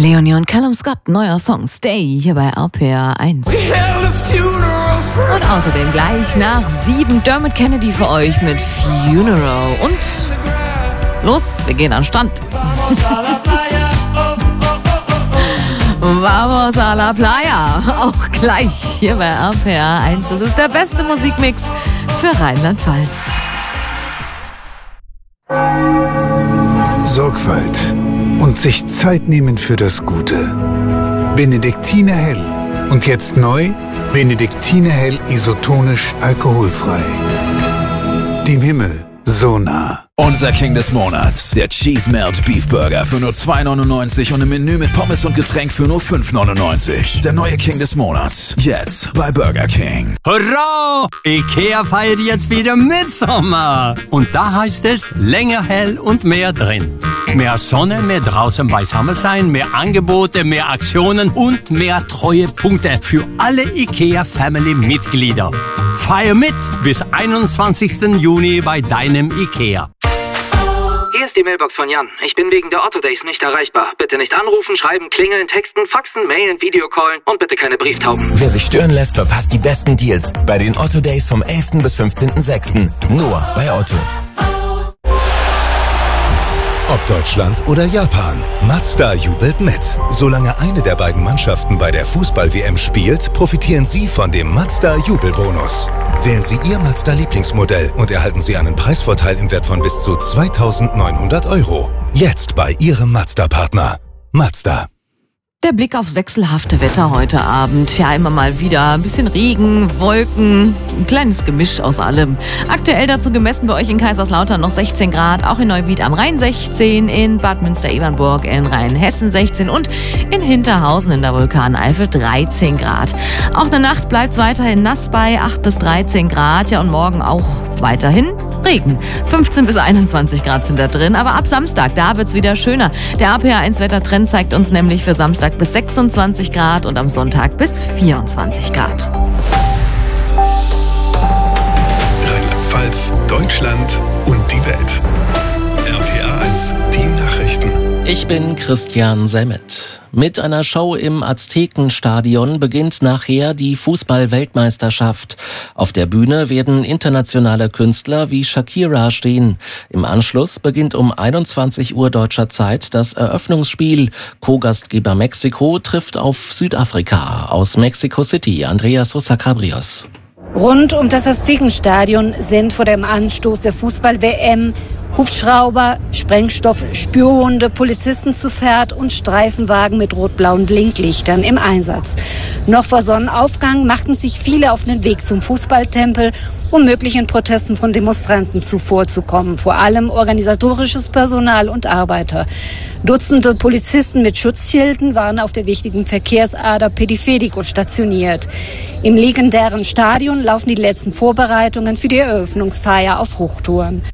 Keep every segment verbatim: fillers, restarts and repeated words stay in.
Leonie und Callum Scott, neuer Song Stay hier bei R P R eins. Und außerdem gleich nach sieben Dermot Kennedy für euch mit Funeral. Und los, wir gehen an den Strand. Vamos a la playa. Auch gleich hier bei R P R eins. Das ist der beste Musikmix für Rheinland-Pfalz. Sorgfalt und sich Zeit nehmen für das Gute. Benediktiner Hell. Und jetzt neu, Benediktiner Hell isotonisch alkoholfrei. Dem Himmel so nah. Unser King des Monats, der Cheese Melt Beef Burger für nur zwei neunundneunzig und im Menü mit Pommes und Getränk für nur fünf neunundneunzig. Der neue King des Monats, jetzt bei Burger King. Hurra! Ikea feiert jetzt wieder Mitsommer. Und da heißt es, länger hell und mehr drin. Mehr Sonne, mehr draußen beisammen sein, mehr Angebote, mehr Aktionen und mehr Treuepunkte für alle Ikea-Family-Mitglieder. Feier mit bis einundzwanzigsten Juni bei deinem Ikea. Hier ist die Mailbox von Jan. Ich bin wegen der Otto Days nicht erreichbar. Bitte nicht anrufen, schreiben, klingeln, texten, faxen, mailen, Videocallen und bitte keine Brieftauben. Wer sich stören lässt, verpasst die besten Deals bei den Otto Days vom elften bis fünfzehnten sechsten Nur bei Otto. Ob Deutschland oder Japan, Mazda jubelt mit. Solange eine der beiden Mannschaften bei der Fußball-W M spielt, profitieren Sie von dem Mazda-Jubelbonus. Wählen Sie Ihr Mazda-Lieblingsmodell und erhalten Sie einen Preisvorteil im Wert von bis zu zweitausendneunhundert Euro. Jetzt bei Ihrem Mazda-Partner. Mazda. Der Blick aufs wechselhafte Wetter heute Abend. Ja, immer mal wieder ein bisschen Regen, Wolken, ein kleines Gemisch aus allem. Aktuell dazu gemessen bei euch in Kaiserslautern noch sechzehn Grad, auch in Neuwied am Rhein sechzehn, in Bad Münsterebenburg in Rheinhessen sechzehn und in Hinterhausen in der Vulkaneifel dreizehn Grad. Auch eine Nacht bleibt es weiterhin nass bei acht bis dreizehn Grad. Ja, und morgen auch weiterhin Regen. fünfzehn bis einundzwanzig Grad sind da drin, aber ab Samstag, da wird's wieder schöner. Der R P R eins Wettertrend zeigt uns nämlich für Samstag bis sechsundzwanzig Grad und am Sonntag bis vierundzwanzig Grad. Rheinland-Pfalz, Deutschland und die Welt. R P R eins, die Nachrichten. Ich bin Christian Semmet. Mit einer Show im Aztekenstadion beginnt nachher die Fußball-Weltmeisterschaft. Auf der Bühne werden internationale Künstler wie Shakira stehen. Im Anschluss beginnt um einundzwanzig Uhr deutscher Zeit das Eröffnungsspiel. Co-Gastgeber Mexiko trifft auf Südafrika. Aus Mexico City, Andreas Sosa Cabrios. Rund um das Aztekenstadion sind vor dem Anstoß der Fußball-W M Hubschrauber, Sprengstoff, Spürhunde, Polizisten zu Pferd und Streifenwagen mit rot-blauen Blinklichtern im Einsatz. Noch vor Sonnenaufgang machten sich viele auf den Weg zum Fußballtempel, um möglichen Protesten von Demonstranten zuvorzukommen. Vor allem organisatorisches Personal und Arbeiter. Dutzende Polizisten mit Schutzschilden waren auf der wichtigen Verkehrsader Pedifedico stationiert. Im legendären Stadion laufen die letzten Vorbereitungen für die Eröffnungsfeier auf Hochtouren.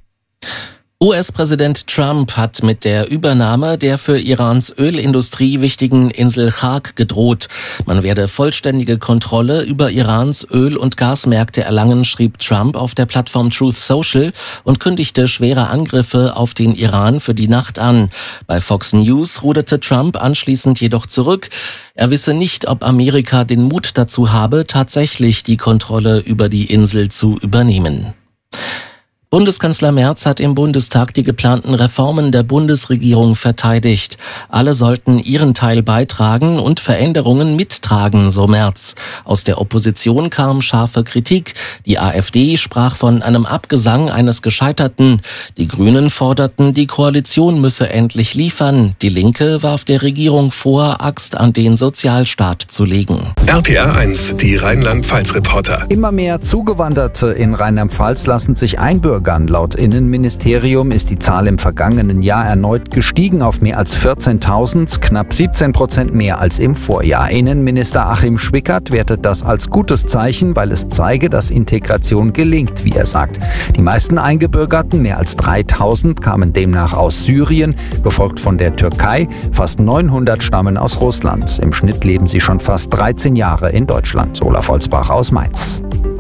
U S-Präsident Trump hat mit der Übernahme der für Irans Ölindustrie wichtigen Insel Chag gedroht. Man werde vollständige Kontrolle über Irans Öl- und Gasmärkte erlangen, schrieb Trump auf der Plattform Truth Social und kündigte schwere Angriffe auf den Iran für die Nacht an. Bei Fox News ruderte Trump anschließend jedoch zurück. Er wisse nicht, ob Amerika den Mut dazu habe, tatsächlich die Kontrolle über die Insel zu übernehmen. Bundeskanzler Merz hat im Bundestag die geplanten Reformen der Bundesregierung verteidigt. Alle sollten ihren Teil beitragen und Veränderungen mittragen, so Merz. Aus der Opposition kam scharfe Kritik. Die AfD sprach von einem Abgesang eines Gescheiterten. Die Grünen forderten, die Koalition müsse endlich liefern. Die Linke warf der Regierung vor, Axt an den Sozialstaat zu legen. R P R eins, die Rheinland-Pfalz-Reporter. Immer mehr Zugewanderte in Rheinland-Pfalz lassen sich einbürgern. Laut Innenministerium ist die Zahl im vergangenen Jahr erneut gestiegen auf mehr als vierzehntausend, knapp siebzehn Prozent mehr als im Vorjahr. Innenminister Achim Schwickert wertet das als gutes Zeichen, weil es zeige, dass Integration gelingt, wie er sagt. Die meisten Eingebürgerten, mehr als dreitausend, kamen demnach aus Syrien, gefolgt von der Türkei. Fast neunhundert stammen aus Russland. Im Schnitt leben sie schon fast dreizehn Jahre in Deutschland. Olaf Holzbach aus Mainz.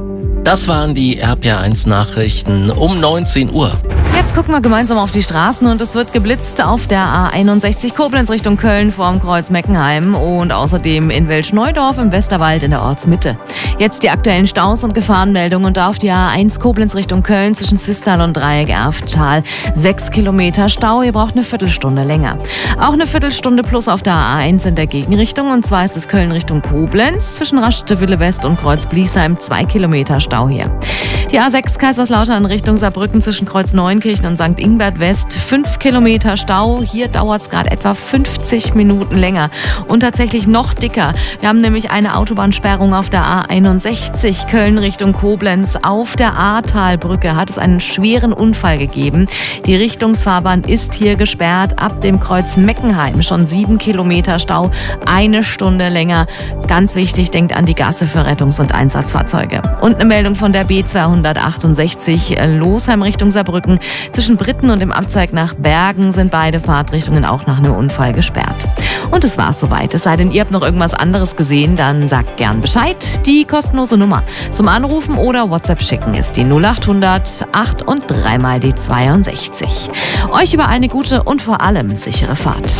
Das waren die R P R eins Nachrichten um neunzehn Uhr. Jetzt gucken wir gemeinsam auf die Straßen und es wird geblitzt auf der A einundsechzig Koblenz Richtung Köln vorm Kreuz Meckenheim und außerdem in Welsch-Neudorf im Westerwald in der Ortsmitte. Jetzt die aktuellen Staus und Gefahrenmeldungen und auf die A eins Koblenz Richtung Köln zwischen Zwistal und Dreieck Erfttal. Sechs Kilometer Stau, ihr braucht eine Viertelstunde länger. Auch eine Viertelstunde plus auf der A eins in der Gegenrichtung und zwar ist es Köln Richtung Koblenz zwischen Raststätte West und Kreuz Bliesheim. Zwei Kilometer Stau hier. Die A sechs Kaiserslautern Richtung Saarbrücken zwischen Kreuz Neunkirchen und Sankt Ingbert West. Fünf Kilometer Stau. Hier dauert es gerade etwa fünfzig Minuten länger. Und tatsächlich noch dicker. Wir haben nämlich eine Autobahnsperrung auf der A einundsechzig Köln Richtung Koblenz. Auf der Ahrtalbrücke hat es einen schweren Unfall gegeben. Die Richtungsfahrbahn ist hier gesperrt. Ab dem Kreuz Meckenheim schon sieben Kilometer Stau. Eine Stunde länger. Ganz wichtig, denkt an die Gasse für Rettungs- und Einsatzfahrzeuge. Und eine Meldung von der B zweihundertachtundsechzig Losheim Richtung Saarbrücken. Zwischen Britten und dem Abzweig nach Bergen sind beide Fahrtrichtungen auch nach einem Unfall gesperrt. Und es war's soweit. Es sei denn, ihr habt noch irgendwas anderes gesehen, dann sagt gern Bescheid. Die kostenlose Nummer zum Anrufen oder WhatsApp schicken ist die null achthundert acht und dreimal die zweiundsechzig. Euch überall eine gute und vor allem sichere Fahrt.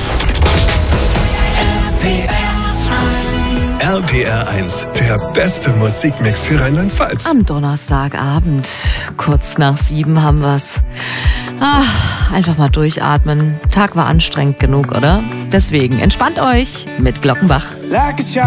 R P R eins, der beste Musikmix für Rheinland-Pfalz. Am Donnerstagabend, kurz nach sieben haben wir's. Ah, einfach mal durchatmen. Tag war anstrengend genug, oder? Deswegen entspannt euch mit Glockenbach. Like